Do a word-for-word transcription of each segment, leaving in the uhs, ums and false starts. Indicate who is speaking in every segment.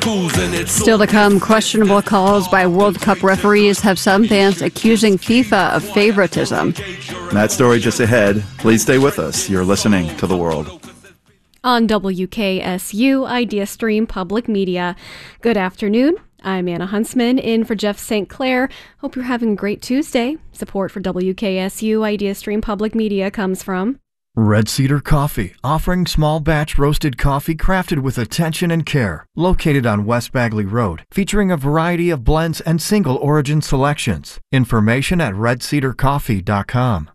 Speaker 1: Still to come, questionable calls by World Cup referees have some fans accusing FIFA of favoritism.
Speaker 2: That story just ahead. Please stay with us. You're listening to The World.
Speaker 3: On W K S U Idea Stream Public Media. Good afternoon. I'm Anna Huntsman, in for Jeff Saint Clair. Hope you're having a great Tuesday. Support for W K S U Idea Stream Public Media comes from
Speaker 4: Red Cedar Coffee, offering small batch roasted coffee crafted with attention and care. Located on West Bagley Road, featuring a variety of blends and single origin selections. Information at red cedar coffee dot com.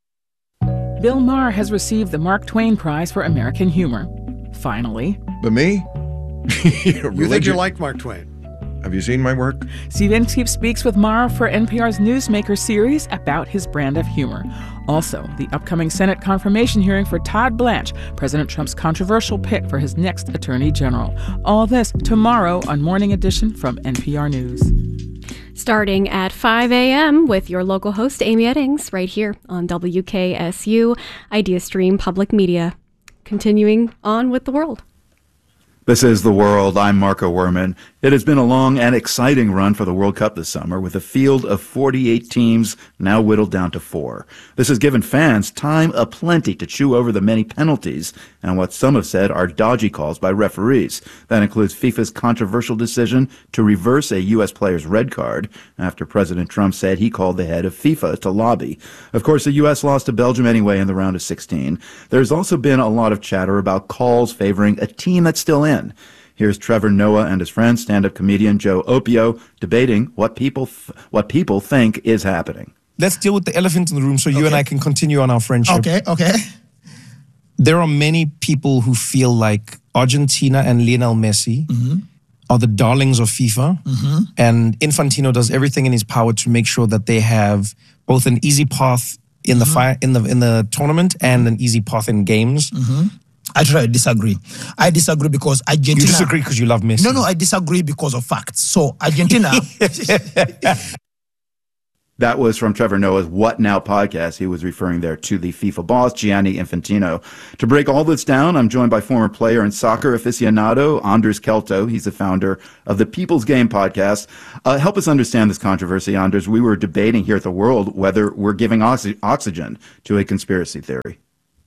Speaker 5: Bill Maher has received the Mark Twain Prize for American Humor. Finally.
Speaker 6: But me?
Speaker 7: You think you like Mark Twain?
Speaker 6: Have you seen my work?
Speaker 5: Steve Inskeep speaks with Maher for N P R's Newsmaker series about his brand of humor. Also, the upcoming Senate confirmation hearing for Todd Blanche, President Trump's controversial pick for his next attorney general. All this tomorrow on Morning Edition from N P R News.
Speaker 3: Starting at five a.m. with your local host, Amy Eddings, right here on W K S U Idea Stream Public Media. Continuing on with The World.
Speaker 2: This is The World. I'm Marco Werman. It has been a long and exciting run for the World Cup this summer, with a field of forty-eight teams now whittled down to four. This has given fans time aplenty to chew over the many penalties and what some have said are dodgy calls by referees. That includes FIFA's controversial decision to reverse a U S player's red card after President Trump said he called the head of FIFA to lobby. Of course, the U S lost to Belgium anyway in the round of sixteen. There's also been a lot of chatter about calls favoring a team that's still in. Here's Trevor Noah and his friend, stand-up comedian Joe Opio, debating what people th- what people think is happening.
Speaker 8: Let's deal with the elephant in the room so you
Speaker 7: Okay.
Speaker 8: and I can continue on our friendship.
Speaker 7: Okay, okay.
Speaker 8: There are many people who feel like Argentina and Lionel Messi
Speaker 7: Mm-hmm.
Speaker 8: are the darlings of FIFA,
Speaker 7: Mm-hmm.
Speaker 8: and Infantino does everything in his power to make sure that they have both an easy path in the
Speaker 7: Mm-hmm.
Speaker 8: fi- in the in the tournament and an easy path in games.
Speaker 7: Mm-hmm. I try to disagree. I disagree because Argentina...
Speaker 8: You disagree because you love Messi.
Speaker 7: No, no, I disagree because of facts. So, Argentina...
Speaker 2: That was from Trevor Noah's What Now podcast. He was referring there to the FIFA boss, Gianni Infantino. To break all this down, I'm joined by former player and soccer aficionado, Anders Kelto. He's the founder of the People's Game podcast. Uh, help us understand this controversy, Anders. We were debating here at The World whether we're giving oxy- oxygen to a conspiracy theory.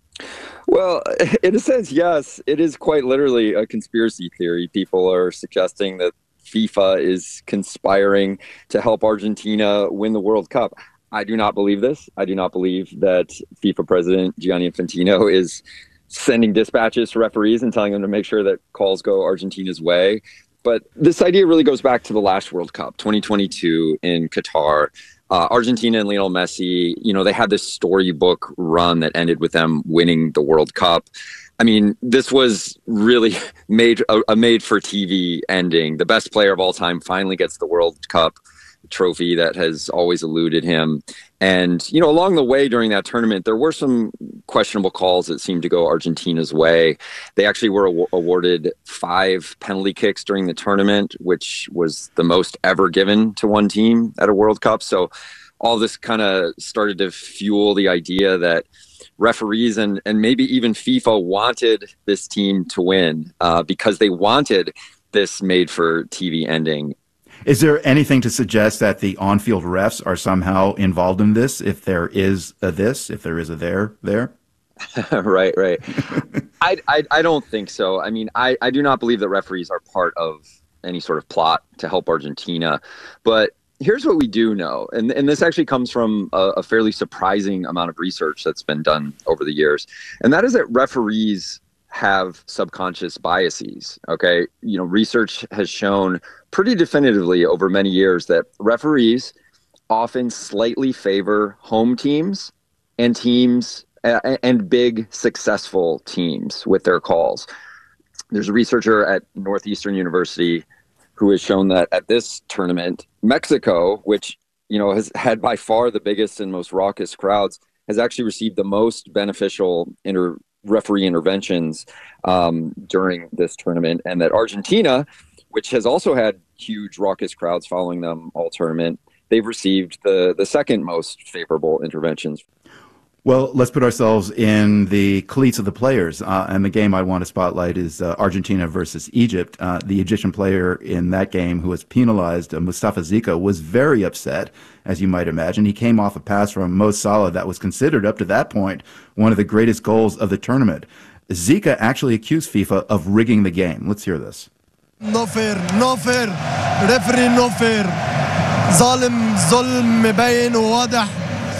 Speaker 9: Well, in a sense, yes, it is quite literally a conspiracy theory. People are suggesting that FIFA is conspiring to help Argentina win the World Cup. I do not believe this. I do not believe that FIFA president Gianni Infantino is sending dispatches to referees and telling them to make sure that calls go Argentina's way. But this idea really goes back to the last World Cup, twenty twenty-two in Qatar. Uh, Argentina and Lionel Messi, you know, they had this storybook run that ended with them winning the World Cup. I mean, this was really made a, a made-for-T V ending. The best player of all time finally gets the World Cup trophy that has always eluded him. And, you know, along the way during that tournament, there were some questionable calls that seemed to go Argentina's way. They actually were aw- awarded five penalty kicks during the tournament, which was the most ever given to one team at a World Cup. So all this kind of started to fuel the idea that referees and, and maybe even FIFA wanted this team to win uh, because they wanted this made-for-T V ending.
Speaker 2: Is there anything to suggest that the on-field refs are somehow involved in this, if there is a this, if there is a there, there?
Speaker 9: right, right. I, I I don't think so. I mean, I, I do not believe that referees are part of any sort of plot to help Argentina. But here's what we do know, and, and this actually comes from a, a fairly surprising amount of research that's been done over the years, and that is that referees have subconscious biases, okay? You know, research has shown pretty definitively over many years that referees often slightly favor home teams and teams uh, and big successful teams with their calls. There's a researcher at Northeastern University who has shown that at this tournament, Mexico, which, you know, has had by far the biggest and most raucous crowds, has actually received the most beneficial inter- referee interventions um, during this tournament, and that Argentina, which has also had huge raucous crowds following them all tournament, they've received the, the second most favorable interventions.
Speaker 2: Well, let's put ourselves in the cleats of the players. Uh, and the game I want to spotlight is uh, Argentina versus Egypt. Uh, the Egyptian player in that game who was penalized, uh, Mustafa Zika, was very upset, as you might imagine. He came off a pass from Mo Salah that was considered, up to that point, one of the greatest goals of the tournament. Zika actually accused FIFA of rigging the game. Let's hear this.
Speaker 6: No fair, no fair. Referee, no fair. ظالم ظلم مبين وواضح.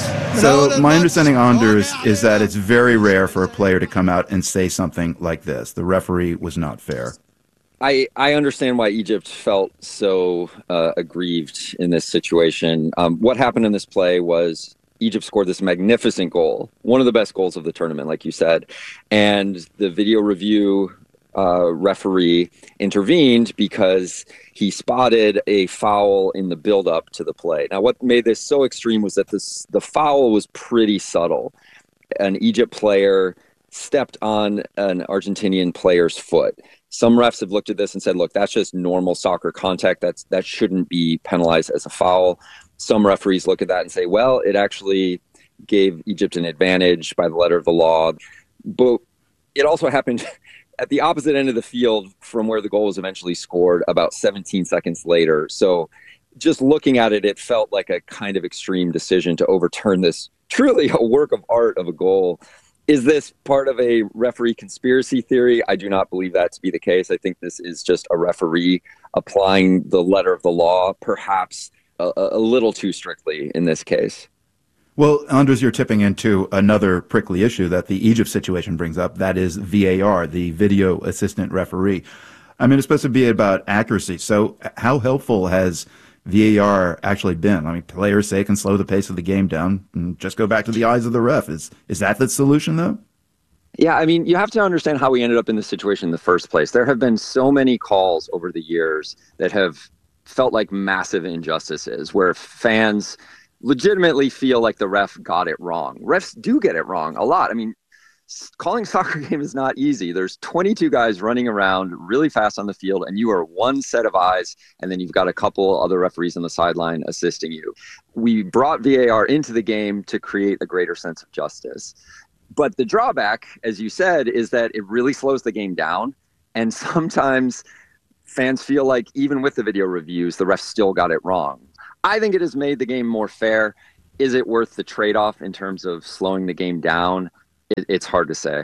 Speaker 2: So my understanding, Anders, is that it's very rare for a player to come out and say something like this. The referee was not fair.
Speaker 9: I, I understand why Egypt felt so uh, aggrieved in this situation. Um, what happened in this play was Egypt scored this magnificent goal, one of the best goals of the tournament, like you said. And the video review uh, referee intervened because he spotted a foul in the build-up to the play. Now, what made this so extreme was that this the foul was pretty subtle. An Egypt player stepped on an Argentinian player's foot. Some refs have looked at this and said, look, that's just normal soccer contact. That's that shouldn't be penalized as a foul. Some referees look at that and say, well, it actually gave Egypt an advantage by the letter of the law. But it also happened at the opposite end of the field from where the goal was eventually scored about seventeen seconds later. So just looking at it, it felt like a kind of extreme decision to overturn this truly a work of art of a goal. Is this part of a referee conspiracy theory? I do not believe that to be the case. I think this is just a referee applying the letter of the law, perhaps a, a little too strictly in this case.
Speaker 2: Well, Anders, you're tipping into another prickly issue that the Egypt situation brings up. That is V A R, the video assistant referee. I mean, it's supposed to be about accuracy. So how helpful has V A R actually been? I mean, players say it can slow the pace of the game down and just go back to the eyes of the ref. Is, is that the solution, though?
Speaker 9: Yeah, I mean, you have to understand how we ended up in this situation in the first place. There have been so many calls over the years that have felt like massive injustices where fans legitimately feel like the ref got it wrong. Refs do get it wrong a lot. I mean, calling soccer game is not easy. There's twenty-two guys running around really fast on the field, and you are one set of eyes, and then you've got a couple other referees on the sideline assisting you. We brought V A R into the game to create a greater sense of justice. But the drawback, as you said, is that it really slows the game down, and sometimes fans feel like even with the video reviews, the refs still got it wrong. I think it has made the game more fair. Is it worth the trade-off in terms of slowing the game down? It, it's hard to say.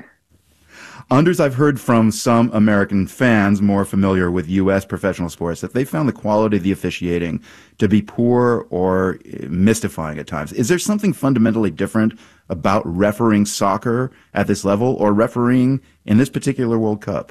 Speaker 2: Anders, I've heard from some American fans more familiar with U S professional sports that they found the quality of the officiating to be poor or mystifying at times. Is there something fundamentally different about refereeing soccer at this level or refereeing in this particular World Cup?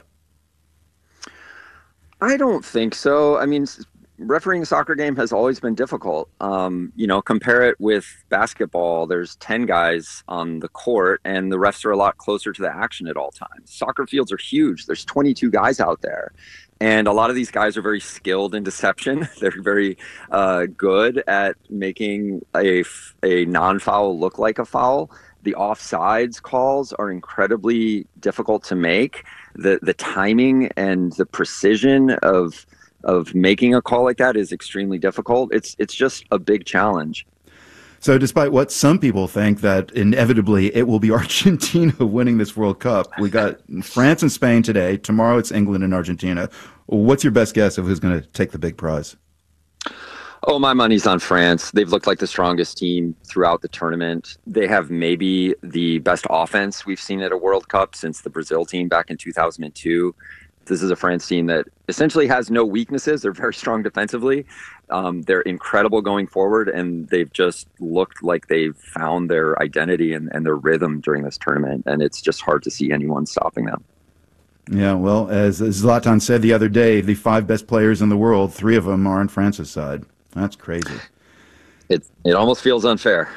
Speaker 9: I don't think so. I mean, refereeing a soccer game has always been difficult. Um, you know, compare it with basketball. There's ten guys on the court and the refs are a lot closer to the action at all times. Soccer fields are huge. There's twenty-two guys out there. And a lot of these guys are very skilled in deception. They're very uh, good at making a, a non-foul look like a foul. The offsides calls are incredibly difficult to make. The the timing and the precision of of making a call like that is extremely difficult. It's it's just a big challenge.
Speaker 2: So despite what some people think that inevitably it will be Argentina winning this World Cup, we got France and Spain today. Tomorrow it's England and Argentina. What's your best guess of who's going to take the big prize?
Speaker 9: Oh, my money's on France. They've looked like the strongest team throughout the tournament. They have maybe the best offense we've seen at a World Cup since the Brazil team back in two thousand two. This is a France team that essentially has no weaknesses. They're very strong defensively. Um, they're incredible going forward, and they've just looked like they've found their identity and, and their rhythm during this tournament, and it's just hard to see anyone stopping them.
Speaker 2: Yeah, well, as Zlatan said the other day, the five best players in the world, three of them are on France's side. That's crazy.
Speaker 9: It, it almost feels unfair.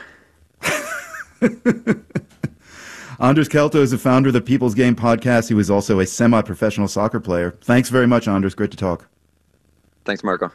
Speaker 2: Anders Kelto is the founder of the People's Game podcast. He was also a semi-professional soccer player. Thanks very much, Anders. Great to talk.
Speaker 9: Thanks, Marco.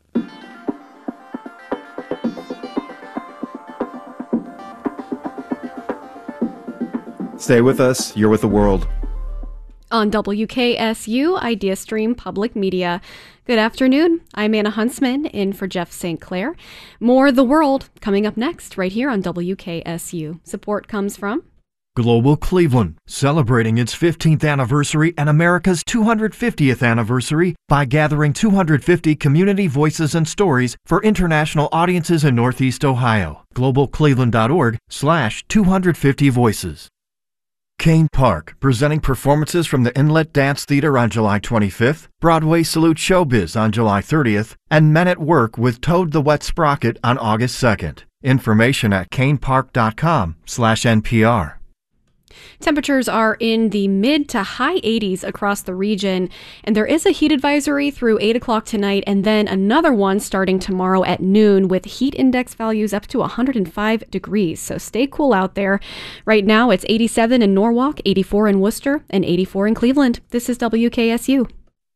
Speaker 2: Stay with us. You're with the world.
Speaker 3: On W K S U Idea Stream Public Media. Good afternoon. I'm Anna Huntsman, in for Jeff Saint Clair. More The World coming up next, right here on W K S U. Support comes from
Speaker 4: Global Cleveland, celebrating its fifteenth anniversary and America's two hundred fiftieth anniversary by gathering two hundred fifty community voices and stories for international audiences in Northeast Ohio. global cleveland dot org slash two hundred fifty voices. Kane Park, presenting performances from the Inlet Dance Theater on July twenty-fifth, Broadway Salute Showbiz on July thirtieth, and Men at Work with Toad the Wet Sprocket on August second. Information at kanepark.com slash NPR.
Speaker 3: Temperatures are in the mid to high eighties across the region, and there is a heat advisory through eight o'clock tonight, and then another one starting tomorrow at noon with heat index values up to one hundred five degrees. So stay cool out there. Right now it's eighty-seven in Norwalk, eighty-four in Worcester, and eighty-four in Cleveland. This is W K S U.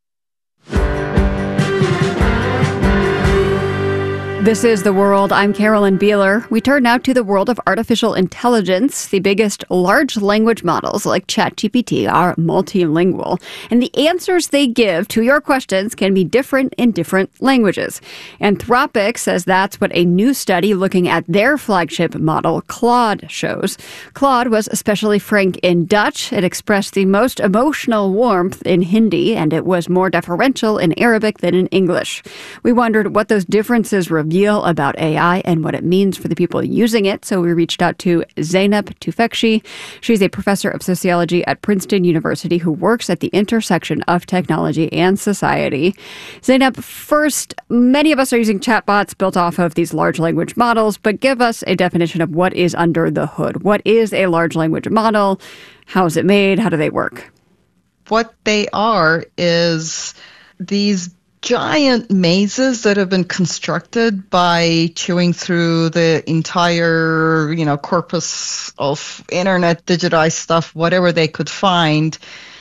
Speaker 1: This is The World. I'm Carolyn Beeler. We turn now to the world of artificial intelligence. The biggest large language models like ChatGPT are multilingual, and the answers they give to your questions can be different in different languages. Anthropic says that's what a new study looking at their flagship model, Claude, shows. Claude was especially frank in Dutch. It expressed the most emotional warmth in Hindi, and it was more deferential in Arabic than in English. We wondered what those differences reveal about A I and what it means for the people using it, so we reached out to Zeynep Tufekci. She's a professor of sociology at Princeton University who works at the intersection of technology and society. Zeynep, first, many of us are using chatbots built off of these large language models, but give us a definition of what is under the hood. What is a large language model? How is it made? How do they work?
Speaker 10: What they are is these giant mazes that have been constructed by chewing through the entire, you know, corpus of internet digitized stuff, whatever they could find,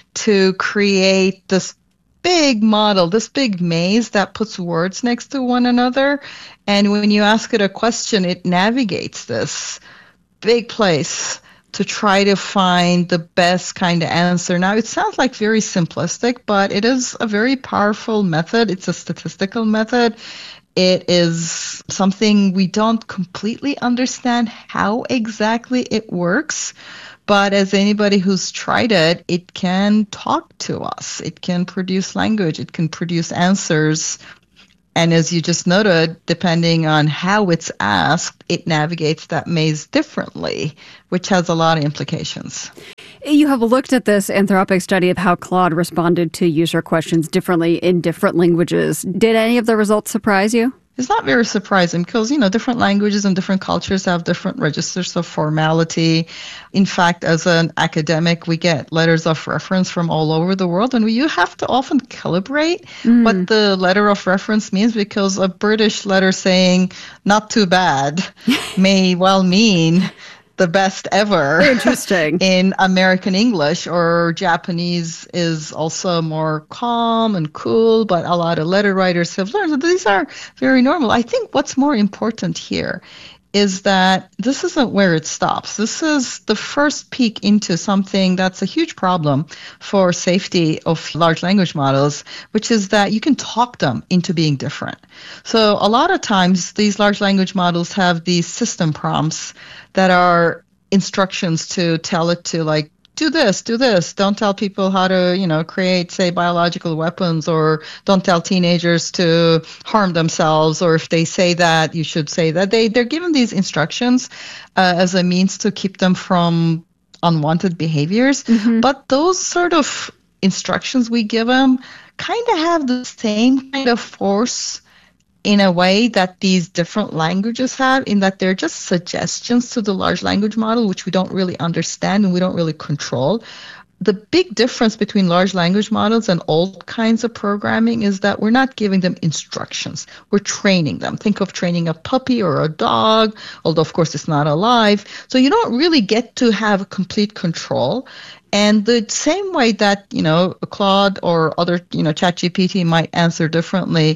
Speaker 10: to create this big model, this big maze that puts words next to one another. And when you ask it a question, it navigates this big place to try to find the best kind of answer. Now, it sounds like very simplistic, but it is a very powerful method. It's a statistical method. It is something we don't completely understand how exactly it works. But as anybody who's tried it, it can talk to us. It can produce language. It can produce answers. And as you just noted, depending on how it's asked, it navigates that maze differently, which has a lot of implications.
Speaker 1: You have looked at this Anthropic study of how Claude responded to user questions differently in different languages. Did any of the results surprise you?
Speaker 10: It's not very surprising because, you know, different languages and different cultures have different registers of formality. In fact, as an academic, we get letters of reference from all over the world, and we, you have to often calibrate mm. what the letter of reference means, because a British letter saying not too bad may well mean the best ever.
Speaker 1: Interesting.
Speaker 10: In American English, or Japanese is also more calm and cool, but a lot of letter writers have learned that these are very normal. I think what's more important here is that this isn't where it stops. This is the first peek into something that's a huge problem for safety of large language models, which is that you can talk them into being different. So a lot of times these large language models have these system prompts that are instructions to tell it to, like, do this, do this. Don't tell people how to, you know, create, say, biological weapons, or don't tell teenagers to harm themselves, or if they say that, you should say that. They, they're given these instructions uh, as a means to keep them from unwanted behaviors. Mm-hmm. But those sort of instructions we give them kind of have the same kind of force in a way that these different languages have, in that they're just suggestions to the large language model, which we don't really understand and we don't really control. The big difference between large language models and old kinds of programming is that we're not giving them instructions. We're training them. Think of training a puppy or a dog, although of course it's not alive. So you don't really get to have complete control. And the same way that, you know, Claude or other, you know, ChatGPT might answer differently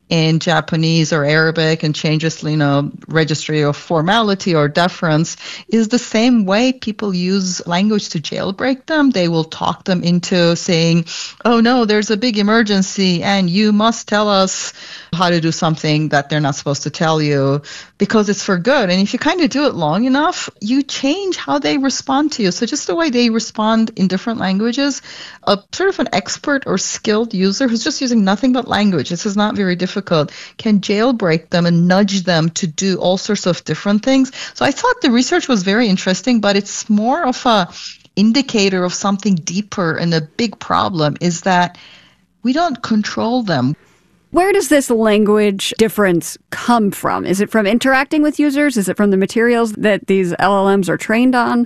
Speaker 10: in Japanese or Arabic and changes, you know, registry of formality or deference is the same way people use language to jailbreak them. They will talk them into saying, oh no, there's a big emergency and you must tell us how to do something that they're not supposed to tell you because it's for good. And if you kind of do it long enough, you change how they respond to you. So just the way they respond in different languages, a sort of an expert or skilled user who's just using nothing but language, this is not very difficult, can jailbreak them and nudge them to do all sorts of different things. So I thought the research was very interesting, but it's more of a indicator of something deeper, and the big problem is that we don't control them.
Speaker 1: Where does this language difference come from? Is it from interacting with users? Is it from the materials that these L L Ms are trained on?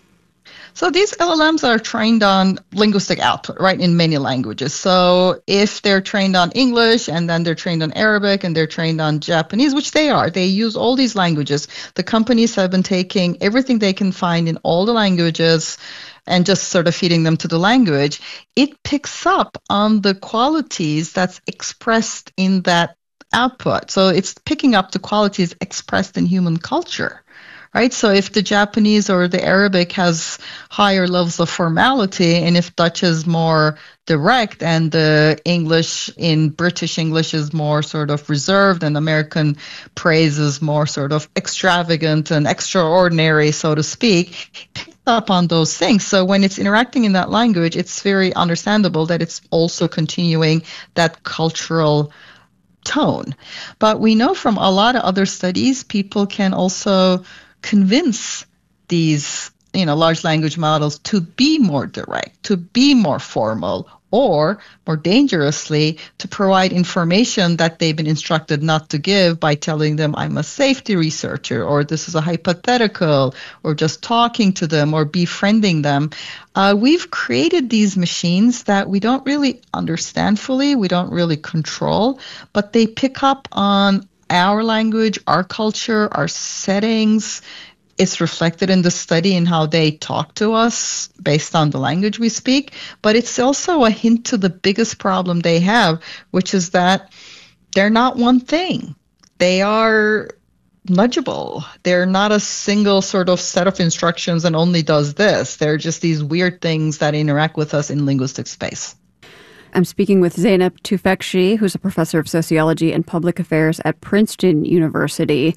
Speaker 10: So these L L Ms are trained on linguistic output, right, in many languages. So if they're trained on English and then they're trained on Arabic and they're trained on Japanese, which they are, they use all these languages. The companies have been taking everything they can find in all the languages and just sort of feeding them to the language. It picks up on the qualities that's expressed in that output. So it's picking up the qualities expressed in human culture. Right, so if the Japanese or the Arabic has higher levels of formality, and if Dutch is more direct, and the English in British English is more sort of reserved, and American praise is more sort of extravagant and extraordinary, so to speak, pick up on those things. So when it's interacting in that language, it's very understandable that it's also continuing that cultural tone. But we know from a lot of other studies, people can also convince these, you know, large language models to be more direct, to be more formal, or more dangerously, to provide information that they've been instructed not to give by telling them, I'm a safety researcher, or this is a hypothetical, or just talking to them or befriending them. Uh, we've created these machines that we don't really understand fully, we don't really control, but they pick up on our language, our culture, our settings. It's reflected in the study in how they talk to us based on the language we speak. But it's also a hint to the biggest problem they have, which is that they're not one thing. They are nudgeable. They're not a single sort of set of instructions and only does this. They're just these weird things that interact with us in linguistic space.
Speaker 1: I'm speaking with Zeynep Tufekci, who's a professor of sociology and public affairs at Princeton University.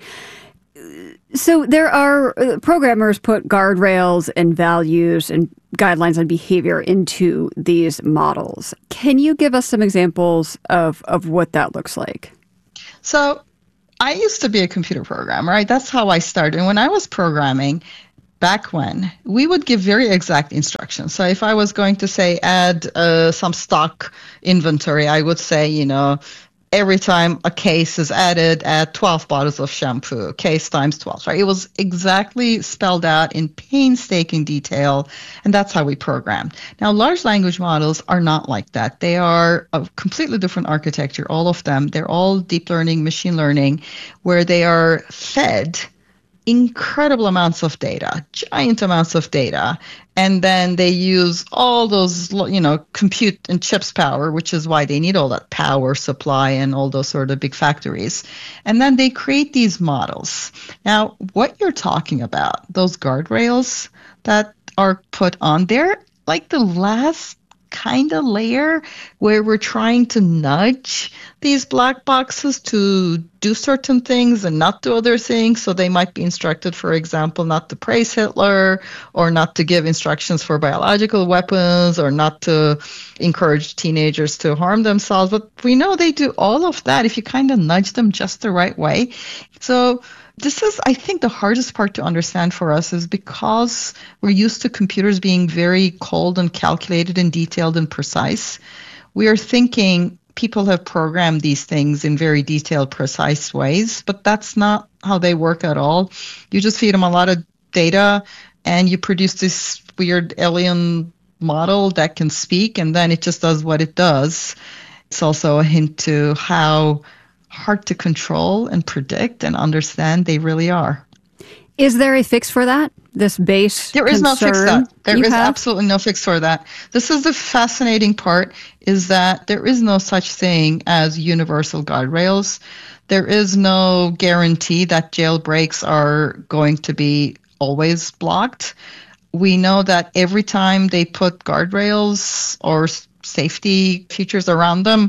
Speaker 1: So there are uh, programmers put guardrails and values and guidelines on behavior into these models. Can you give us some examples of, of what that looks like?
Speaker 10: So I used to be a computer programmer, right? That's how I started. And when I was programming, back when, we would give very exact instructions. So if I was going to say add uh, some stock inventory, I would say, you know, every time a case is added, add twelve bottles of shampoo, case times twelve, right? It was exactly spelled out in painstaking detail, and that's how we programmed. Now, large language models are not like that. They are a completely different architecture, all of them. They're all deep learning, machine learning, where they are fed incredible amounts of data, giant amounts of data, and then they use all those, you know, compute and chips power, which is why they need all that power supply and all those sort of big factories. And then they create these models. Now, what you're talking about, those guardrails that are put on there, like the last kind of layer where we're trying to nudge these black boxes to do certain things and not do other things. So they might be instructed, for example, not to praise Hitler, or not to give instructions for biological weapons, or not to encourage teenagers to harm themselves. But we know they do all of that if you kind of nudge them just the right way. So this is, I think, the hardest part to understand for us, is because we're used to computers being very cold and calculated and detailed and precise. We are thinking people have programmed these things in very detailed, precise ways, but that's not how they work at all. You just feed them a lot of data and you produce this weird alien model that can speak, and then it just does what it does. It's also a hint to how hard to control and predict and understand they really are.
Speaker 1: Is there a fix for that? This base
Speaker 10: There is no fix for that. There is
Speaker 1: have?
Speaker 10: absolutely no fix for that. This is the fascinating part, is that there is no such thing as universal guardrails. There is no guarantee that jailbreaks are going to be always blocked. We know that every time they put guardrails or safety features around them,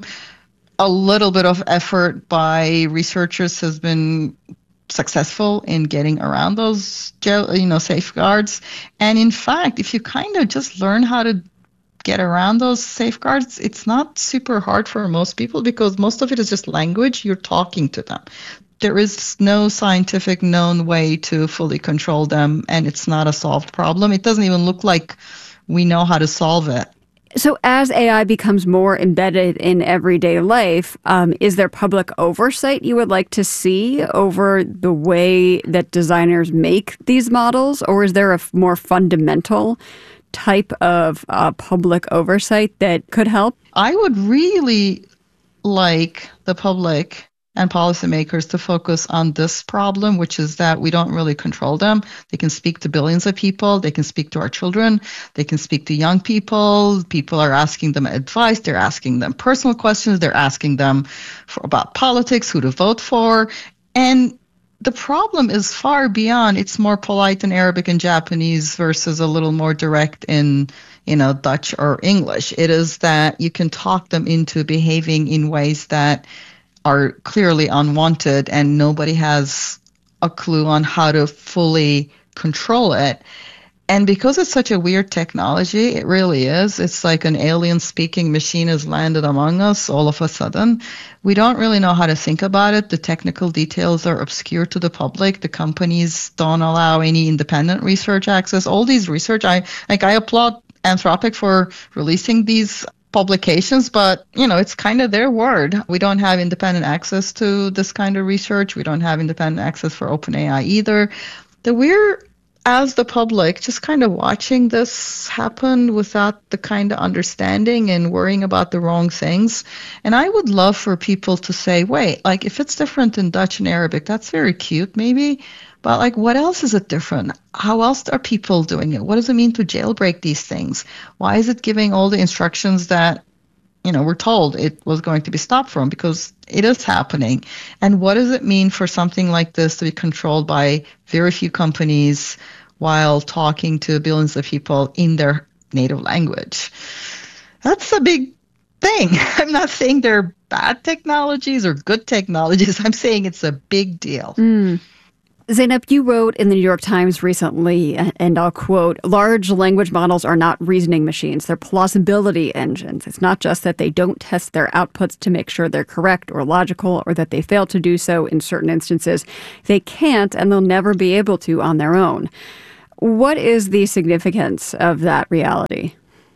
Speaker 10: a little bit of effort by researchers has been successful in getting around those jail, you know, safeguards. And in fact, if you kind of just learn how to get around those safeguards, it's not super hard for most people because most of it is just language. You're talking to them. There is no scientific known way to fully control them, and it's not a solved problem. It doesn't even look like we know how to solve it.
Speaker 1: So as A I becomes more embedded in everyday life, um, is there public oversight you would like to see over the way that designers make these models? Or is there a f- more fundamental type of uh, public oversight that could help?
Speaker 10: I would really like the public and policymakers to focus on this problem, which is that we don't really control them. They can speak to billions of people. They can speak to our children. They can speak to young people. People are asking them advice. They're asking them personal questions. They're asking them for, about politics, who to vote for. And the problem is far beyond. It's more polite in Arabic and Japanese versus a little more direct in, you know, Dutch or English. It is that you can talk them into behaving in ways that are clearly unwanted, and nobody has a clue on how to fully control it. And because it's such a weird technology, it really is. It's like an alien-speaking machine has landed among us all of a sudden. We don't really know how to think about it. The technical details are obscure to the public. The companies don't allow any independent research access. All these research, I like. I applaud Anthropic for releasing these publications, but you know, it's kind of their word. We don't have independent access to this kind of research. We don't have independent access for OpenAI either. That we're, as the public, just kind of watching this happen without the kind of understanding and worrying about the wrong things. And I would love for people to say, wait, like if it's different in Dutch and Arabic, that's very cute maybe, but like what else is it different? How else are people doing it? What does it mean to jailbreak these things? Why is it giving all the instructions that, you know, we're told it was going to be stopped from? Because it is happening. And what does it mean for something like this to be controlled by very few companies while talking to billions of people in their native language? That's a big thing. I'm not saying they're bad technologies or good technologies. I'm saying it's a big deal.
Speaker 1: Mm. Zeynep, you wrote in the New York Times recently, and I'll quote, large language models are not reasoning machines. They're plausibility engines. It's not just that they don't test their outputs to make sure they're correct or logical, or that they fail to do so in certain instances. They can't, and they'll never be able to on their own. What is the significance of that reality?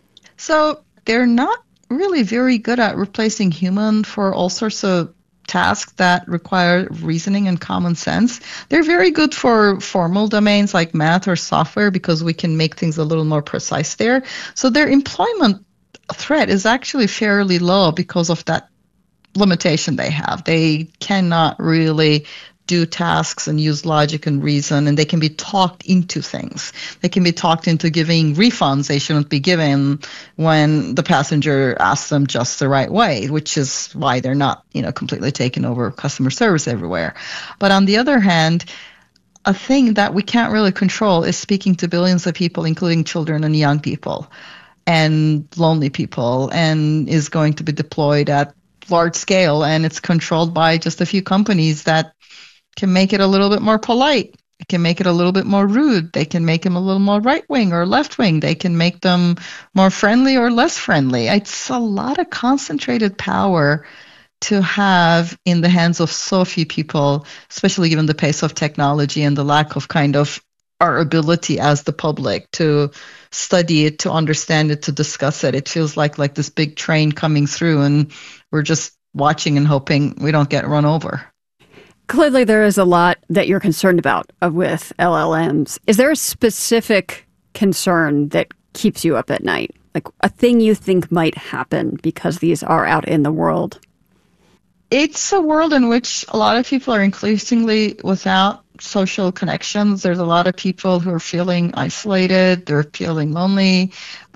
Speaker 10: So they're not really very good at replacing human for all sorts of tasks that require reasoning and common sense. They're very good for formal domains like math or software because we can make things a little more precise there. So their employment threat is actually fairly low because of that limitation they have. They cannot really do tasks and use logic and reason, and they can be talked into things. They can be talked into giving refunds they shouldn't be given when the passenger asks them just the right way, which is why they're not, you know, completely taking over customer service everywhere. But on the other hand, a thing that we can't really control is speaking to billions of people, including children and young people and lonely people, and is going to be deployed at large scale, and it's controlled by just a few companies that can make it a little bit more polite. It can make it a little bit more rude. They can make them a little more right-wing or left-wing. They can make them more friendly or less friendly. It's a lot of concentrated power to have in the hands of so few people, especially given the pace of technology and the lack of kind of our ability as the public to study it, to understand it, to discuss it. It feels like like this big train coming through, and we're just watching and hoping we don't get run over.
Speaker 1: Clearly, there is a lot that you're concerned about with L L Ms. Is there a specific concern that keeps you up at night? Like a thing you think might happen because these are out in the world?
Speaker 10: It's a world in which a lot of people are increasingly without social connections. There's a lot of people who are feeling isolated, they're feeling lonely,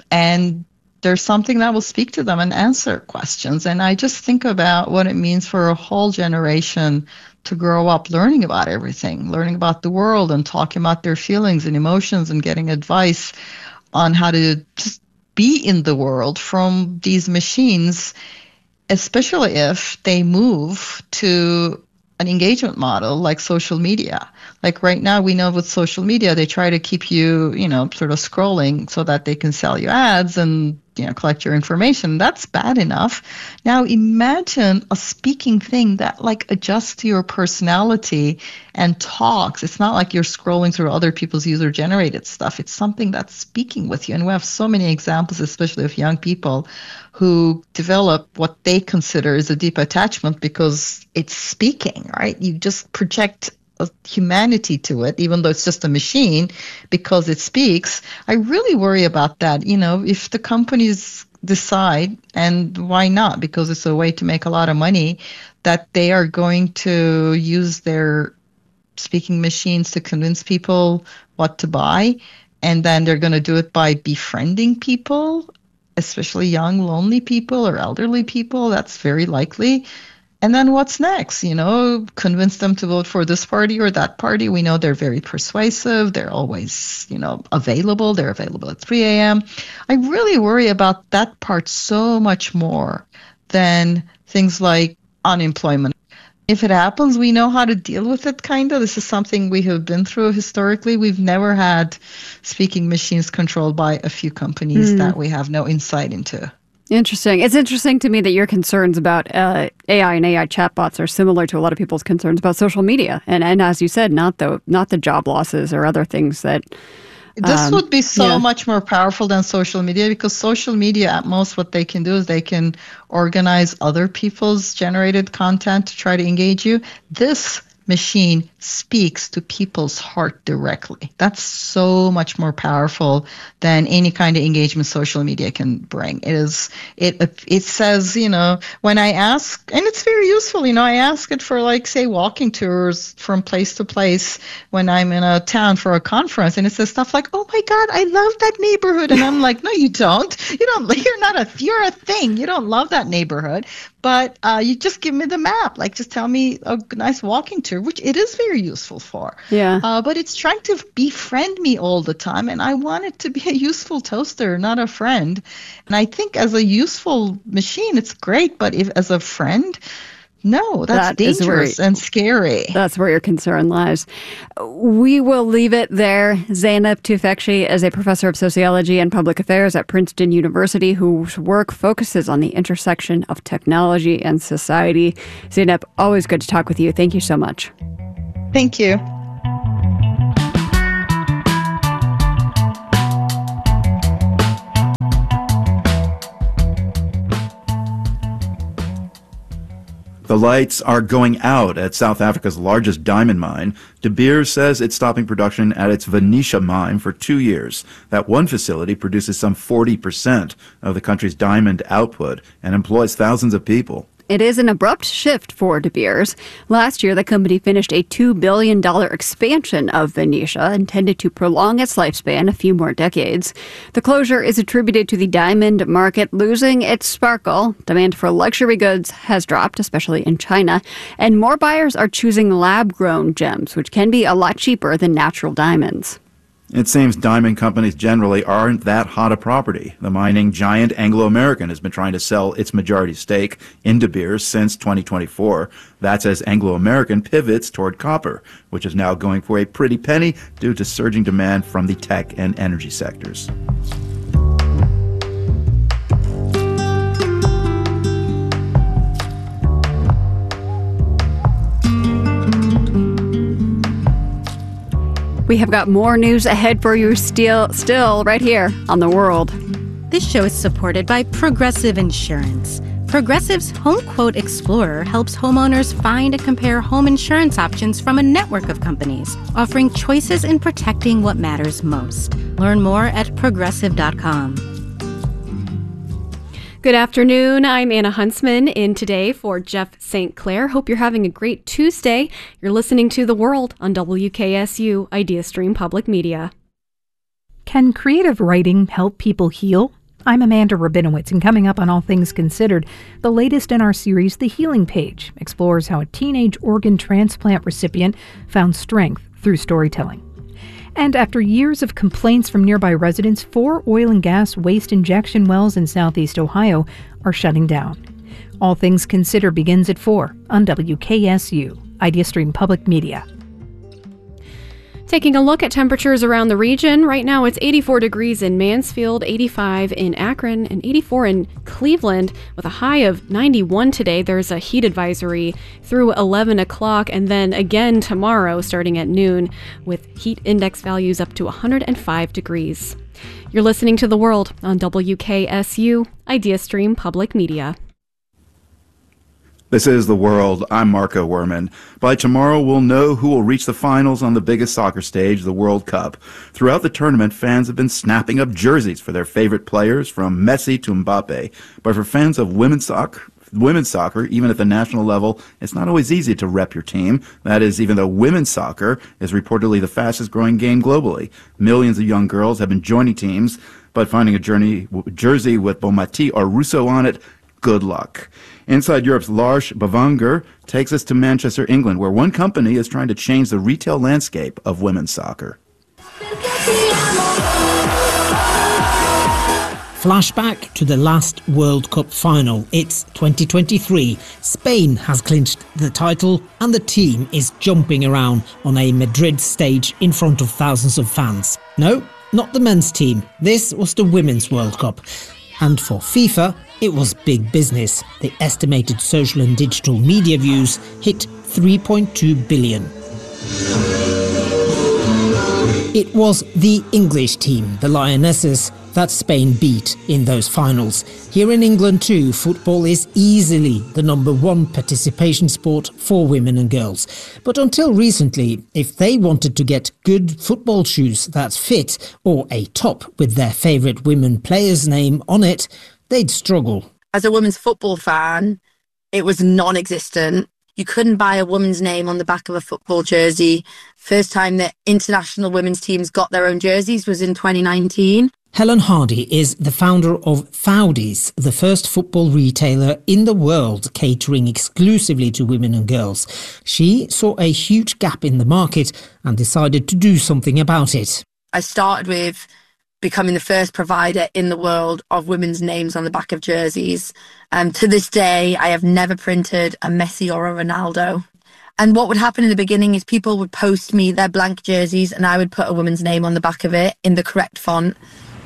Speaker 10: and there's something that will speak to them and answer questions. And I just think about what it means for a whole generation to grow up learning about everything, learning about the world and talking about their feelings and emotions and getting advice on how to just be in the world from these machines, especially if they move to an engagement model like social media. Like right now, we know with social media, they try to keep you, you know, sort of scrolling so that they can sell you ads and, you know, collect your information. That's bad enough. Now imagine a speaking thing that like adjusts to your personality and talks. It's not like you're scrolling through other people's user-generated stuff. It's something that's speaking with you. And we have so many examples, especially of young people who develop what they consider is a deep attachment because it's speaking, right? You just project a humanity to it, even though it's just a machine, because it speaks. I really worry about that. You know, if the companies decide, and why not? Because it's a way to make a lot of money, that they are going to use their speaking machines to convince people what to buy, and then they're going to do it by befriending people, especially young, lonely people or elderly people. That's very likely. And then what's next? You know, convince them to vote for this party or that party. We know they're very persuasive. They're always, you know, available. They're available at three a.m. I really worry about that part so much more than things like unemployment. If it happens, we know how to deal with it, kind of. This is something we have been through historically. We've never had speaking machines controlled by a few companies mm. that we have no insight into.
Speaker 1: Interesting. It's interesting to me that your concerns about uh, A I and A I chatbots are similar to a lot of people's concerns about social media. And and as you said, not the not the job losses or other things that... Um,
Speaker 10: this would be so
Speaker 1: yeah.
Speaker 10: much more powerful than social media, because social media, at most, what they can do is they can organize other people's generated content to try to engage you. This machine speaks to people's heart directly. That's so much more powerful than any kind of engagement social media can bring. It is, it, it says, you know, when I ask, and it's very useful, you know, I ask it for like, say, walking tours from place to place when I'm in a town for a conference, and it says stuff like, oh my God, I love that neighborhood. And I'm like, no, you don't. You don't, you're not a, you're a thing. You don't love that neighborhood. But uh, you just give me the map, like just tell me a nice walking tour, which it is very useful for.
Speaker 1: Yeah.
Speaker 10: Uh, but it's trying to befriend me all the time, and I want it to be a useful toaster, not a friend. And I think as a useful machine, it's great, but if as a friend, no, that's
Speaker 1: that
Speaker 10: dangerous
Speaker 1: where,
Speaker 10: and scary.
Speaker 1: That's where your concern lies. We will leave it there. Zeynep Tufekci is a professor of sociology and public affairs at Princeton University whose work focuses on the intersection of technology and society. Zeynep, always good to talk with you. Thank you so much.
Speaker 10: Thank you.
Speaker 2: The lights are going out at South Africa's largest diamond mine. De Beers says it's stopping production at its Venetia mine for two years. That one facility produces some forty percent of the country's diamond output and employs thousands of people.
Speaker 1: It is an abrupt shift for De Beers. Last year, the company finished a two billion dollars expansion of Venetia, intended to prolong its lifespan a few more decades. The closure is attributed to the diamond market losing its sparkle. Demand for luxury goods has dropped, especially in China, and more buyers are choosing lab-grown gems, which can be a lot cheaper than natural diamonds.
Speaker 2: It seems diamond companies generally aren't that hot a property. The mining giant Anglo American has been trying to sell its majority stake in De Beers since twenty twenty-four. That's as Anglo American pivots toward copper, which is now going for a pretty penny due to surging demand from the tech and energy sectors.
Speaker 1: We have got more news ahead for you still, still right here on The World.
Speaker 11: This show is supported by Progressive Insurance. Progressive's Home Quote Explorer helps homeowners find and compare home insurance options from a network of companies, offering choices in protecting what matters most. Learn more at progressive dot com.
Speaker 3: Good afternoon. I'm Anna Huntsman in today for Jeff Saint Clair. Hope you're having a great Tuesday. You're listening to The World on W K S U IdeaStream Public Media.
Speaker 12: Can creative writing help people heal? I'm Amanda Rabinowitz, and coming up on All Things Considered, the latest in our series, The Healing Page, explores how a teenage organ transplant recipient found strength through storytelling. And after years of complaints from nearby residents, four oil and gas waste injection wells in southeast Ohio are shutting down. All Things Considered begins at four on W K S U, IdeaStream Public Media.
Speaker 3: Taking a look at temperatures around the region, right now it's eighty-four degrees in Mansfield, eighty-five in Akron, and eighty-four in Cleveland, with a high of ninety-one today. There's a heat advisory through eleven o'clock, and then again tomorrow starting at noon, with heat index values up to one hundred five degrees. You're listening to The World on W K S U, IdeaStream Public Media.
Speaker 2: This is The World. I'm Marco Werman. By tomorrow, we'll know who will reach the finals on the biggest soccer stage, the World Cup. Throughout the tournament, fans have been snapping up jerseys for their favorite players, from Messi to Mbappe. But for fans of women's soccer, women's soccer, even at the national level, it's not always easy to rep your team. That is, even though women's soccer is reportedly the fastest growing game globally. Millions of young girls have been joining teams, but finding a journey, jersey with Bonmati or Russo on it, good luck. Inside Europe's Lars Bavanger takes us to Manchester, England, where one company is trying to change the retail landscape of women's soccer.
Speaker 13: Flashback to the last World Cup final. It's twenty twenty-three. Spain has clinched the title and the team is jumping around on a Madrid stage in front of thousands of fans. No, not the men's team. This was the Women's World Cup. And for FIFA, it was big business. The estimated social and digital media views hit three point two billion. It was the English team, the Lionesses, that Spain beat in those finals. Here in England too, football is easily the number one participation sport for women and girls. But until recently, if they wanted to get good football shoes that fit, or a top with their favourite women player's name on it, they'd struggle.
Speaker 14: As a women's football fan, it was non-existent. You couldn't buy a woman's name on the back of a football jersey. First time that international women's teams got their own jerseys was in twenty nineteen.
Speaker 13: Helen Hardy is the founder of Fowdies, the first football retailer in the world catering exclusively to women and girls. She saw a huge gap in the market and decided to do something about it.
Speaker 14: I started with becoming the first provider in the world of women's names on the back of jerseys. Um, to this day, I have never printed a Messi or a Ronaldo. And what would happen in the beginning is people would post me their blank jerseys and I would put a woman's name on the back of it in the correct font.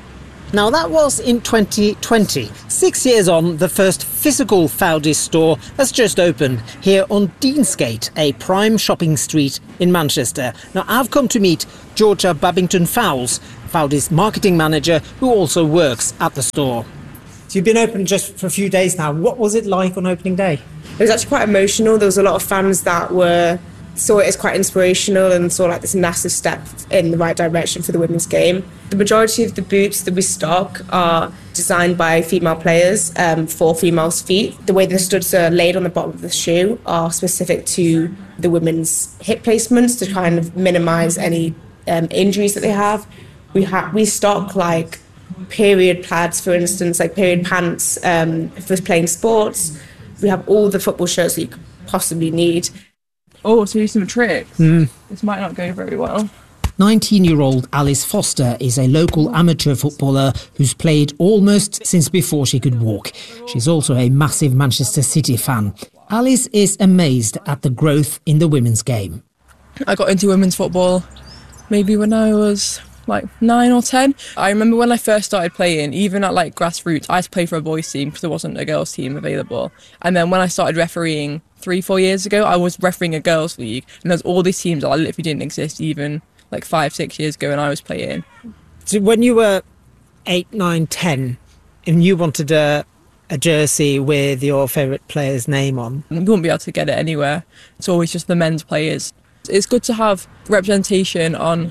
Speaker 13: Now that was in twenty twenty. Six years on, the first physical Fowdies store has just opened here on Deansgate, a prime shopping street in Manchester. Now I've come to meet Georgia Babington-Fowles, Fowdies marketing manager, who also works at the store.
Speaker 15: So you've been open just for a few days now. What was it like on opening day?
Speaker 16: It was actually quite emotional. There was a lot of fans that were saw it as quite inspirational and saw like this massive step in the right direction for the women's game. The majority of the boots that we stock are designed by female players um, for females' feet. The way the studs are laid on the bottom of the shoe are specific to the women's hip placements to kind of minimise any um, injuries that they have. We have we stock like period plaids, for instance, like period pants um, for playing sports. We have all the football shirts that you could possibly need.
Speaker 17: Oh, to do some tricks.
Speaker 13: Mm.
Speaker 17: This might not go very well.
Speaker 13: nineteen-year-old Alice Foster is a local amateur footballer who's played almost since before she could walk. She's also a massive Manchester City fan. Alice is amazed at the growth in the women's game.
Speaker 17: I got into women's football maybe when I was like nine or ten. I remember when I first started playing, even at like grassroots, I had to play for a boys team because there wasn't a girls team available. And then when I started refereeing three, four years ago, I was refereeing a girls league, and there's all these teams that like, literally didn't exist even like five, six years ago when I was playing.
Speaker 15: So when you were eight, nine, ten, and you wanted a, a jersey with your favourite player's name on,
Speaker 17: you wouldn't be able to get it anywhere. It's always just the men's players. It's good to have representation on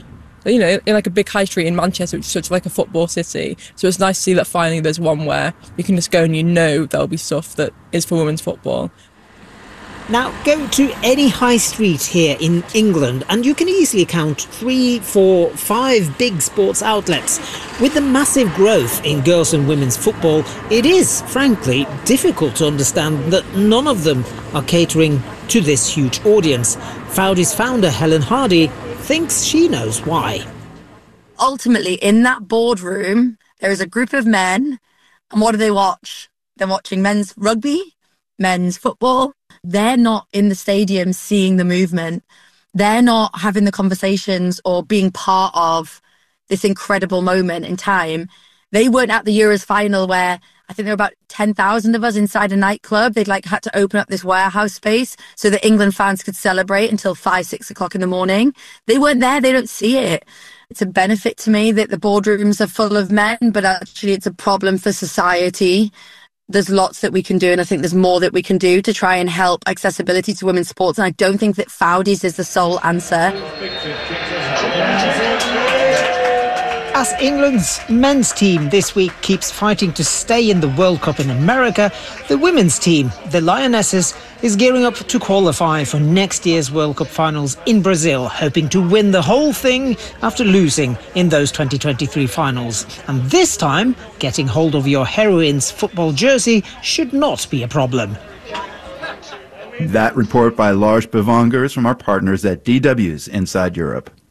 Speaker 17: you know, in like a big high street in Manchester, which is such like a football city. So it's nice to see that finally there's one where you can just go and you know there'll be stuff that is for women's football.
Speaker 13: Now, go to any high street here in England and you can easily count three, four, five big sports outlets. With the massive growth in girls and women's football, it is, frankly, difficult to understand that none of them are catering to this huge audience. Faudi's founder, Helen Hardy, thinks she knows why.
Speaker 14: Ultimately, in that boardroom, there is a group of men, and what do they watch? They're watching men's rugby, men's football. They're not in the stadium seeing the movement. They're not having the conversations or being part of this incredible moment in time. They weren't at the Euros final where I think there were about ten thousand of us inside a nightclub. They'd like had to open up this warehouse space so that England fans could celebrate until five, six o'clock in the morning. They weren't there. They don't see it. It's a benefit to me that the boardrooms are full of men, but actually it's a problem for society. There's lots that we can do, and I think there's more that we can do to try and help accessibility to women's sports. And I don't think that Faudi's is the sole answer.
Speaker 13: As England's men's team this week keeps fighting to stay in the World Cup in America, the women's team, the Lionesses, is gearing up to qualify for next year's World Cup finals in Brazil, hoping to win the whole thing after losing in those twenty twenty-three finals. And this time, getting hold of your heroine's football jersey should not be a problem.
Speaker 2: That report by Lars Bevangers from our partners at D W's Inside Europe.